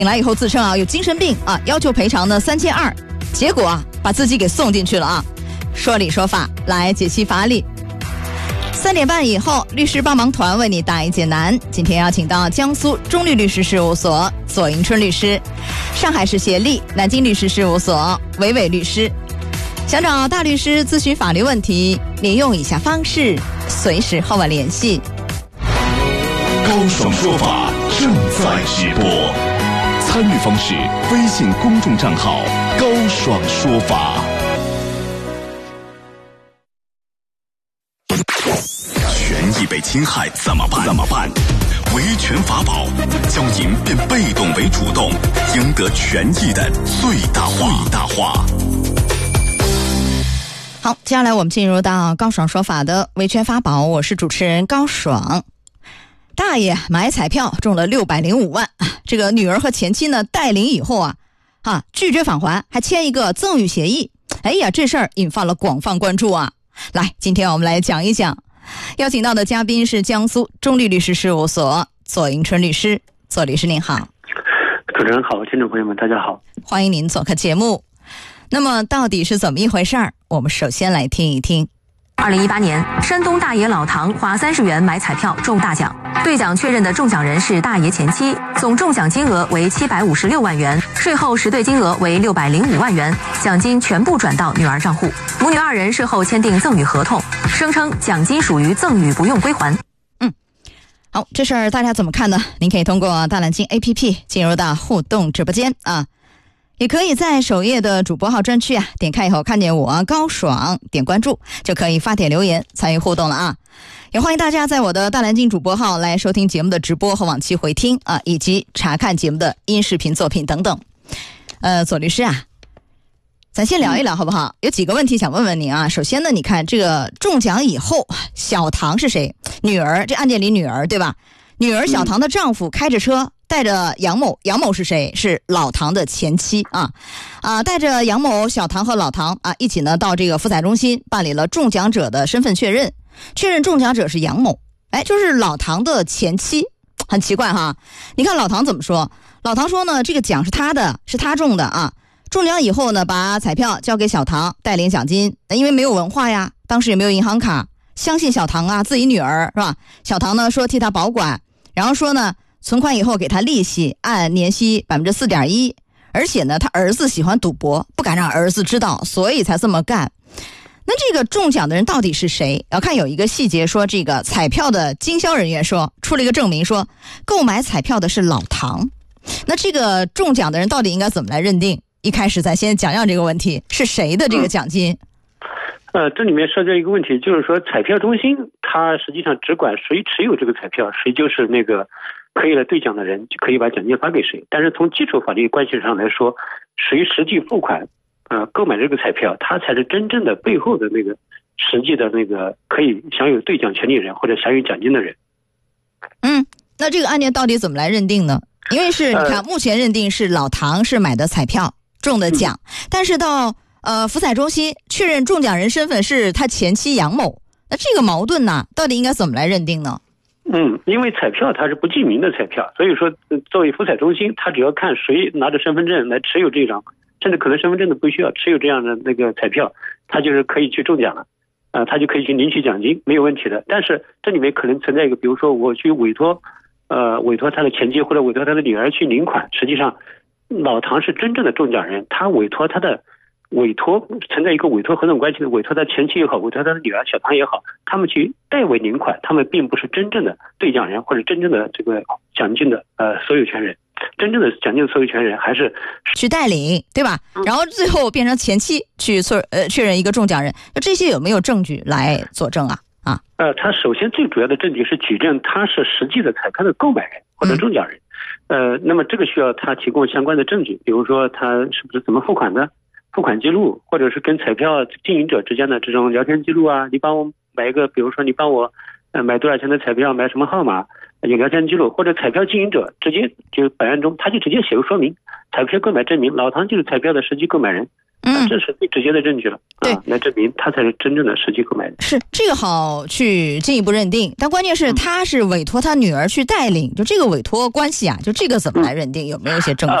醒来以后自称有精神病要求赔偿呢3200，结果把自己给送进去了说理说法来解析法理。3点半以后，律师帮忙团为你答疑解难。今天邀请到江苏中律律师事务所左迎春律师，上海市协力南京律师事务所韦伟律师。想找大律师咨询法律问题，您用以下方式随时和我联系。 高爽说法正在直播，参与方式：微信公众账号高爽说法。权益被侵害怎么办？维权法宝将您变被动为主动，赢得权益的最大化。 好，接下来我们进入到高爽说法的维权法宝，我是主持人高爽。大爷买彩票中了605万，这个女儿和前妻呢带领以后拒绝返还，还签一个赠与协议。哎呀，这事儿引发了广泛关注来，今天我们来讲一讲。邀请到的嘉宾是江苏中律律师事务所左迎春律师。左律师您好。 主持人好，听众朋友们大家好， 欢迎您做客节目。那么到底是怎么一回事儿？我们首先来听一听。 2018年，山东大爷老唐花30元买彩票中大奖，兑奖确认的中奖人是大爷前妻，总中奖金额为756万元，税后实兑金额为605万元，奖金全部转到女儿账户。母女2人事后签订赠与合同，声称奖金属于赠与，不用归还。 好，这事儿大家怎么看呢？您可以通过大蓝鲸 APP 进入到互动直播间也可以在首页的主播号专区点开以后看见我高爽，点关注就可以发帖留言参与互动了也欢迎大家在我的大蓝鲸主播号来收听节目的直播和往期回听以及查看节目的音视频作品等等。左律师咱先聊一聊好不好？有几个问题想问问您首先呢，你看这个中奖以后，小唐是谁？女儿，这案件里女儿对吧？女儿小唐的丈夫开着车带着杨某，杨某是谁？是老唐的前妻带着杨某、小唐和老唐一起呢到这个福彩中心办理了中奖者的身份确认，确认中奖者是杨某，就是老唐的前妻。很奇怪你看老唐怎么说？老唐说呢，这个奖是他的，是他中的中奖以后呢，把彩票交给小唐带领奖金，因为没有文化当时也没有银行卡，相信小唐自己女儿是吧？小唐呢说替他保管，然后说呢存款以后给他利息，按年息4.1%，而且呢他儿子喜欢赌博，不敢让儿子知道，所以才这么干。那这个中奖的人到底是谁？要看有一个细节说，这个彩票的经销人员说出了一个证明，说购买彩票的是老唐。那这个中奖的人到底应该怎么来认定？一开始咱先讲这个问题，是谁的这个奖金？ 这里面涉及一个问题，就是说彩票中心它实际上只管谁持有这个彩票，谁就是那个可以来兑奖的人，就可以把奖金发给谁。但是从基础法律关系上来说，谁实际付款购买这个彩票，他才是真正的背后的那个实际的那个可以享有兑奖权利人或者享有奖金的人。 那这个案件到底怎么来认定呢？因为是你看目前认定是老唐是买的彩票中的奖，但是到福彩中心确认中奖人身份是他前妻杨某，那这个矛盾到底应该怎么来认定呢？ 因为彩票它是不记名的彩票，所以说作为福彩中心，他只要看谁拿着身份证来持有这张，甚至可能身份证都不需要，持有这样的那个彩票，他就是可以去中奖了他就可以去领取奖金，没有问题的。但是这里面可能存在一个，比如说我去委托他的前妻或者委托他的女儿去领款，实际上老唐是真正的中奖人，他委托存在一个委托合同关系的，委托他前妻也好，委托他的女儿小唐也好，他们去代为领款，他们并不是真正的兑奖人或者真正的这个奖金的所有权人，真正的奖金的所有权人还是去代领，对吧？然后最后变成前妻去确认一个中奖人，那这些有没有证据来佐证他首先最主要的证据是举证他是实际的彩票的购买人或者中奖人。那么这个需要他提供相关的证据，比如说他是不是怎么付款的，付款记录，或者是跟彩票经营者之间的这种聊天记录你帮我买一个，比如说你帮我买多少钱的彩票，买什么号码，有聊天记录，或者彩票经营者直接就本案中他就直接写个说明，彩票购买证明，老唐就是彩票的实际购买人， 这是最直接的证据了。 对， 来证明他才是真正的实际购买人。 是这个好去进一步认定，但关键是他是委托他女儿去带领，就这个委托关系啊，就这个怎么来认定？有没有一些证据？